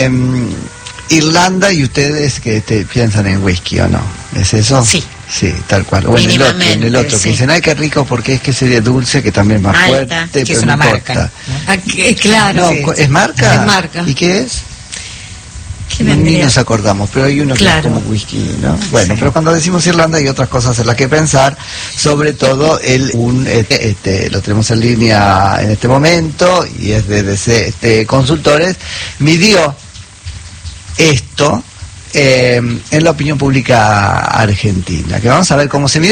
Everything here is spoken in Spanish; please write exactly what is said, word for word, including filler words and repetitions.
Um, Irlanda, y ustedes que te piensan en whisky, ¿o no? ¿Es eso? Sí. Sí, tal cual. O en el otro, en el otro, sí. que dicen, ay, qué rico, porque es que sería dulce, que también es más Malta, fuerte, que pero es una no marca. importa. Ah, que, claro. No, Sí. ¿es marca? Es marca. ¿Y qué es? ¿Qué Ni vendría? nos acordamos, pero hay uno Claro. que es como whisky, ¿no? Bueno, Sí. pero cuando decimos Irlanda hay otras cosas en las que pensar, sobre todo el un este, este, lo tenemos en línea en este momento y es de D C este, Consultores, midió esto eh, en la opinión pública argentina, que vamos a ver cómo se mide.